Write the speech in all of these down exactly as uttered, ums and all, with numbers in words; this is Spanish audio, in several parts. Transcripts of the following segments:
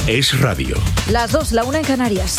Es radio. Las dos, la una en Canarias.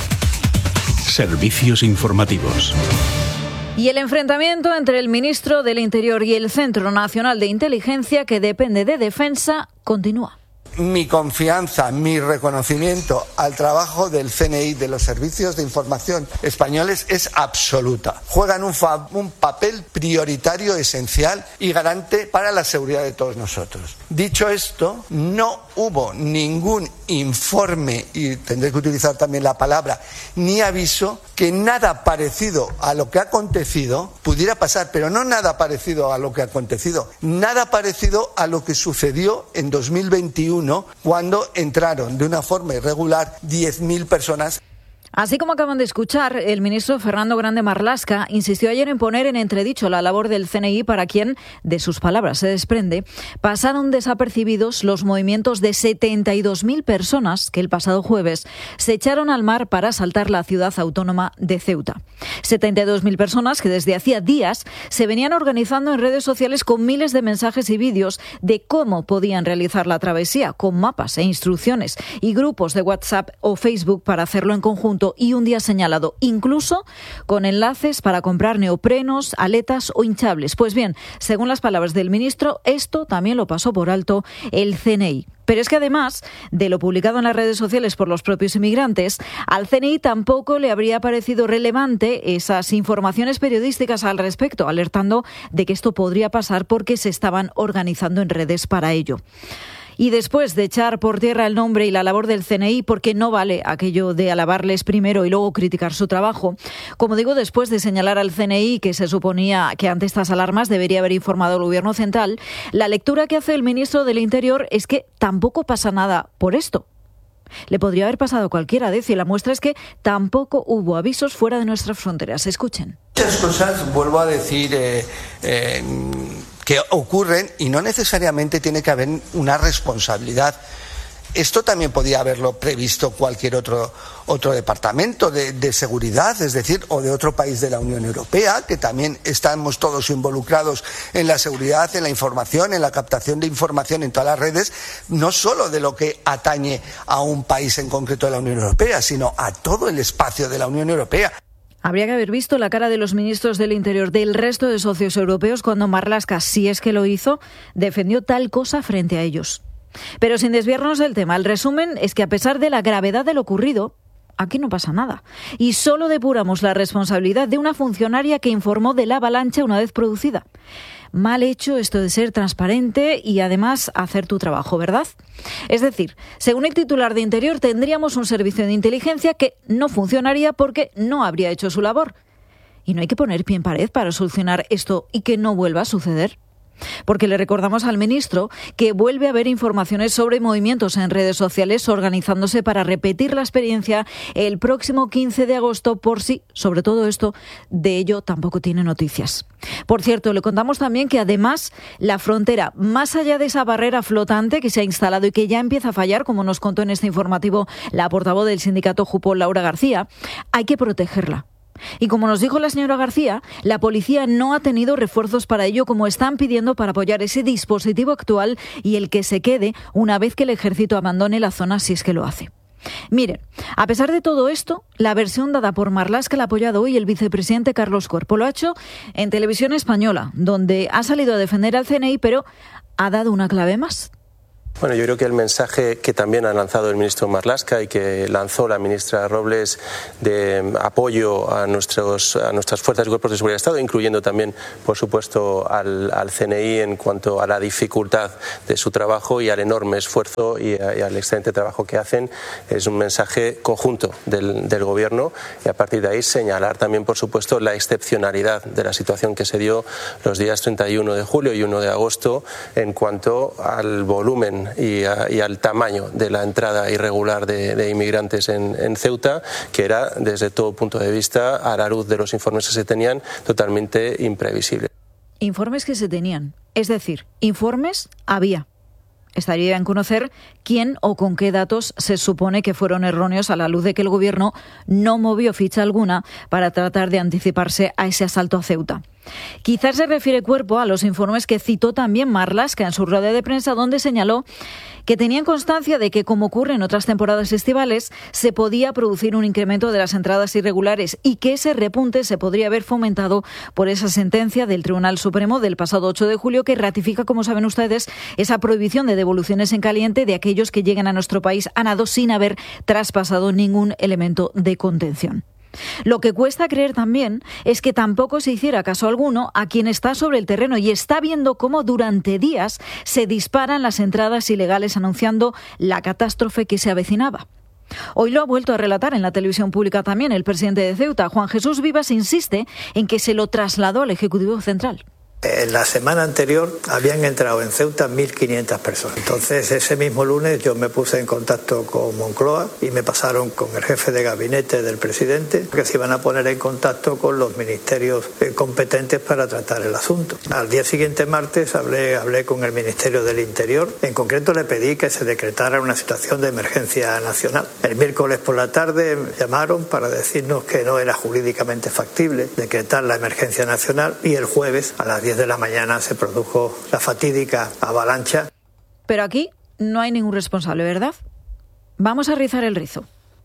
Servicios informativos. Y el enfrentamiento entre el ministro del Interior y el Centro Nacional de Inteligencia, que depende de Defensa, continúa. Mi confianza, mi reconocimiento al trabajo del C N I, de los servicios de información españoles, es absoluta. Juegan un, fa- un papel prioritario, esencial y garante para la seguridad de todos nosotros. Dicho esto, no hubo ningún informe, y tendré que utilizar también la palabra, ni aviso, que nada parecido a lo que ha acontecido pudiera pasar, pero no nada parecido a lo que ha acontecido, nada parecido a lo que sucedió en dos mil veintiuno, cuando entraron de una forma irregular diez mil personas. Así como acaban de escuchar, el ministro Fernando Grande Marlaska insistió ayer en poner en entredicho la labor del C N I, para quien, de sus palabras se desprende, pasaron desapercibidos los movimientos de setenta y dos mil personas que el pasado jueves se echaron al mar para asaltar la ciudad autónoma de Ceuta. setenta y dos mil personas que desde hacía días se venían organizando en redes sociales con miles de mensajes y vídeos de cómo podían realizar la travesía, con mapas e instrucciones y grupos de WhatsApp o Facebook para hacerlo en conjunto, y un día señalado, incluso con enlaces para comprar neoprenos, aletas o hinchables. Pues bien, según las palabras del ministro, esto también lo pasó por alto el C N I. Pero es que además de lo publicado en las redes sociales por los propios inmigrantes, al C N I tampoco le habría parecido relevante esas informaciones periodísticas al respecto, alertando de que esto podría pasar porque se estaban organizando en redes para ello. Y después de echar por tierra el nombre y la labor del C N I, porque no vale aquello de alabarles primero y luego criticar su trabajo, como digo, después de señalar al C N I que se suponía que ante estas alarmas debería haber informado al Gobierno central, la lectura que hace el ministro del Interior es que tampoco pasa nada por esto. Le podría haber pasado a cualquiera, dice, y la muestra es que tampoco hubo avisos fuera de nuestras fronteras. Escuchen. Muchas cosas, vuelvo a decir, eh, eh, que ocurren y no necesariamente tiene que haber una responsabilidad. Esto también podía haberlo previsto cualquier otro, otro departamento de, de seguridad, es decir, o de otro país de la Unión Europea, que también estamos todos involucrados en la seguridad, en la información, en la captación de información en todas las redes, no solo de lo que atañe a un país en concreto de la Unión Europea, sino a todo el espacio de la Unión Europea. Habría que haber visto la cara de los ministros del Interior del resto de socios europeos cuando Marlaska, si es que lo hizo, defendió tal cosa frente a ellos. Pero sin desviarnos del tema, el resumen es que a pesar de la gravedad de lo ocurrido, aquí no pasa nada. Y solo depuramos la responsabilidad de una funcionaria que informó de la avalancha una vez producida. Mal hecho esto de ser transparente y además hacer tu trabajo, ¿verdad? Es decir, según el titular de Interior, tendríamos un servicio de inteligencia que no funcionaría porque no habría hecho su labor. Y no hay que poner pie en pared para solucionar esto y que no vuelva a suceder. Porque le recordamos al ministro que vuelve a haber informaciones sobre movimientos en redes sociales organizándose para repetir la experiencia el próximo quince de agosto, por si, sobre todo esto, de ello tampoco tiene noticias. Por cierto, le contamos también que además la frontera, más allá de esa barrera flotante que se ha instalado y que ya empieza a fallar, como nos contó en este informativo la portavoz del sindicato Jupol, Laura García, hay que protegerla. Y como nos dijo la señora García, la policía no ha tenido refuerzos para ello, como están pidiendo para apoyar ese dispositivo actual y el que se quede una vez que el ejército abandone la zona, si es que lo hace. Miren, a pesar de todo esto, la versión dada por Marlaska la ha apoyado hoy el vicepresidente Carlos Cuerpo. Lo ha hecho en Televisión Española, donde ha salido a defender al C N I, pero ha dado una clave más. Bueno, yo creo que el mensaje que también ha lanzado el ministro Marlaska y que lanzó la ministra Robles de apoyo a, nuestros, a nuestras fuerzas y cuerpos de seguridad del Estado, incluyendo también, por supuesto, al, al C N I en cuanto a la dificultad de su trabajo y al enorme esfuerzo y, a, y al excelente trabajo que hacen, es un mensaje conjunto del, del Gobierno, y a partir de ahí señalar también, por supuesto, la excepcionalidad de la situación que se dio los días treinta y uno de julio y uno de agosto en cuanto al volumen Y, a, y al tamaño de la entrada irregular de, de inmigrantes en, en Ceuta, que era, desde todo punto de vista, a la luz de los informes que se tenían, totalmente imprevisible. Informes que se tenían, es decir, informes había. Estaría bien conocer quién o con qué datos se supone que fueron erróneos, a la luz de que el Gobierno no movió ficha alguna para tratar de anticiparse a ese asalto a Ceuta. Quizás se refiere Cuerpo a los informes que citó también Marlaska en su rueda de prensa, donde señaló que tenían constancia de que, como ocurre en otras temporadas estivales, se podía producir un incremento de las entradas irregulares y que ese repunte se podría haber fomentado por esa sentencia del Tribunal Supremo del pasado ocho de julio que ratifica, como saben ustedes, esa prohibición de devoluciones en caliente de aquellos que lleguen a nuestro país a nado sin haber traspasado ningún elemento de contención. Lo que cuesta creer también es que tampoco se hiciera caso alguno a quien está sobre el terreno y está viendo cómo durante días se disparan las entradas ilegales anunciando la catástrofe que se avecinaba. Hoy lo ha vuelto a relatar en la televisión pública también el presidente de Ceuta, Juan Jesús Vivas, insiste en que se lo trasladó al Ejecutivo Central. En la semana anterior habían entrado en Ceuta mil quinientas personas. Entonces, ese mismo lunes yo me puse en contacto con Moncloa y me pasaron con el jefe de gabinete del presidente, que se iban a poner en contacto con los ministerios competentes para tratar el asunto. Al día siguiente, martes, hablé, hablé con el Ministerio del Interior. En concreto, le pedí que se decretara una situación de emergencia nacional. El miércoles por la tarde me llamaron para decirnos que no era jurídicamente factible decretar la emergencia nacional y el jueves a las diez de la mañana se produjo la fatídica avalancha. Pero aquí no hay ningún responsable, ¿verdad? Vamos a rizar el rizo.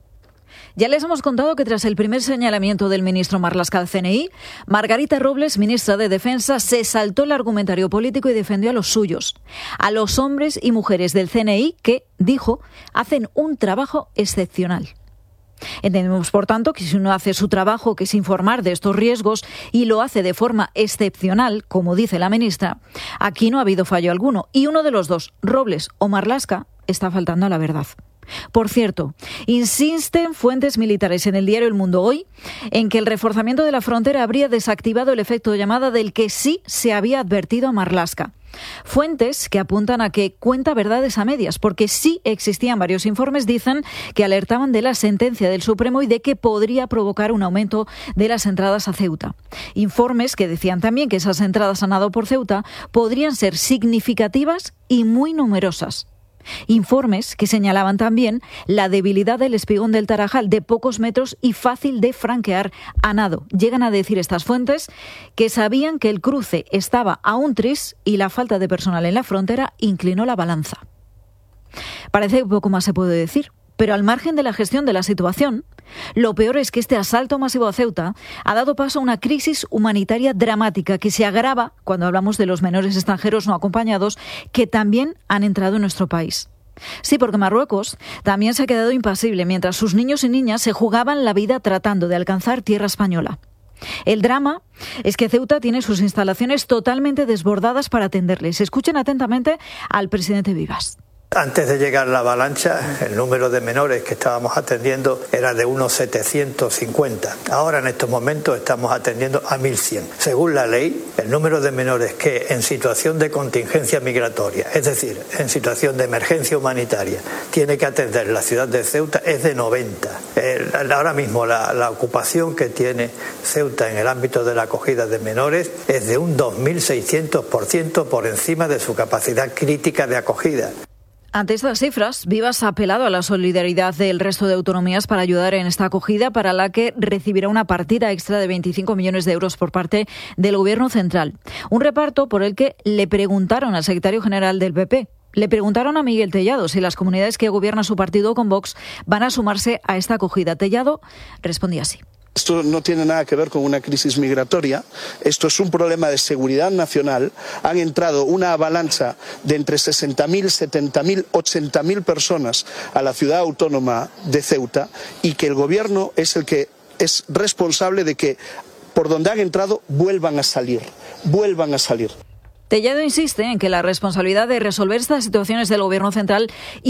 Ya les hemos contado que tras el primer señalamiento del ministro Marlaska al C N I, Margarita Robles, ministra de Defensa, se saltó el argumentario político y defendió a los suyos, a los hombres y mujeres del C N I que, dijo, hacen un trabajo excepcional. Entendemos, por tanto, que si uno hace su trabajo, que es informar de estos riesgos, y lo hace de forma excepcional, como dice la ministra, aquí no ha habido fallo alguno. Y uno de los dos, Robles o Marlaska, está faltando a la verdad. Por cierto, insisten fuentes militares en el diario El Mundo Hoy en que el reforzamiento de la frontera habría desactivado el efecto de llamada del que sí se había advertido a Marlaska. Fuentes que apuntan a que cuenta verdades a medias, porque sí existían varios informes, dicen, que alertaban de la sentencia del Supremo y de que podría provocar un aumento de las entradas a Ceuta. Informes que decían también que esas entradas a nado por Ceuta podrían ser significativas y muy numerosas. Informes que señalaban también la debilidad del espigón del Tarajal, de pocos metros y fácil de franquear a nado. Llegan a decir estas fuentes que sabían que el cruce estaba a un tris y la falta de personal en la frontera inclinó la balanza. Parece que poco más se puede decir, pero al margen de la gestión de la situación, lo peor es que este asalto masivo a Ceuta ha dado paso a una crisis humanitaria dramática que se agrava cuando hablamos de los menores extranjeros no acompañados que también han entrado en nuestro país. Sí, porque Marruecos también se ha quedado impasible mientras sus niños y niñas se jugaban la vida tratando de alcanzar tierra española. El drama es que Ceuta tiene sus instalaciones totalmente desbordadas para atenderles. Escuchen atentamente al presidente Vivas. Antes de llegar la avalancha, el número de menores que estábamos atendiendo era de unos setecientos cincuenta. Ahora, en estos momentos, estamos atendiendo a mil cien. Según la ley, el número de menores que en situación de contingencia migratoria, es decir, en situación de emergencia humanitaria, tiene que atender la ciudad de Ceuta es de noventa. El, ahora mismo la, la ocupación que tiene Ceuta en el ámbito de la acogida de menores es de un dos mil seiscientos por ciento por encima de su capacidad crítica de acogida. Ante estas cifras, Vivas ha apelado a la solidaridad del resto de autonomías para ayudar en esta acogida, para la que recibirá una partida extra de veinticinco millones de euros por parte del Gobierno central. Un reparto por el que le preguntaron al secretario general del P P. Le preguntaron a Miguel Tellado si las comunidades que gobierna su partido con Vox van a sumarse a esta acogida. Tellado respondía así. Esto no tiene nada que ver con una crisis migratoria, esto es un problema de seguridad nacional. Han entrado una avalancha de entre sesenta mil, setenta mil, ochenta mil personas a la ciudad autónoma de Ceuta y que el gobierno es el que es responsable de que por donde han entrado vuelvan a salir, vuelvan a salir. Tellado insiste en que la responsabilidad de resolver estas situaciones del Gobierno central